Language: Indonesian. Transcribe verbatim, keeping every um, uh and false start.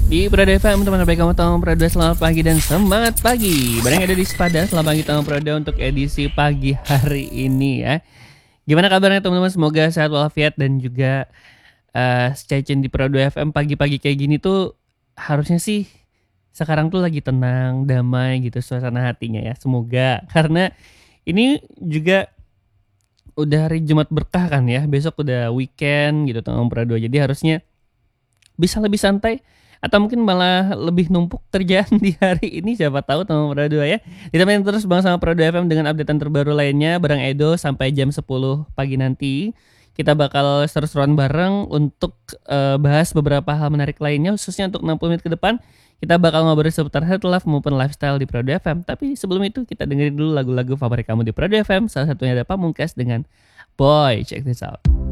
Di Prado F M, teman baik kamu tahu Prado, selamat pagi dan semangat pagi. Barang ada di Sepada, selamat pagi tamu Prado untuk edisi pagi hari ini ya. Gimana kabarnya teman-teman? Semoga sehat walafiat dan juga uh, stay tune di Prado F M. Pagi-pagi kayak gini tuh harusnya sih sekarang tuh lagi tenang, damai gitu suasana hatinya ya. Semoga, karena ini juga udah hari Jumat berkah kan ya. Besok udah weekend gitu teman Prado. Jadi harusnya bisa lebih santai atau mungkin malah lebih numpuk kerjaan di hari ini, siapa tahu teman Prado ya. Ditemenin terus Bang sama Prado F M dengan updatean terbaru lainnya bareng Edo sampai jam sepuluh pagi nanti. Kita bakal seru-seruan bareng untuk uh, bahas beberapa hal menarik lainnya, khususnya untuk enam puluh menit ke depan. Kita bakal ngobrol seputar health, life maupun lifestyle di Prado F M. Tapi sebelum itu kita dengerin dulu lagu-lagu favorit kamu di Prado F M. Salah satunya ada Pamungkas dengan Boy. Check this out.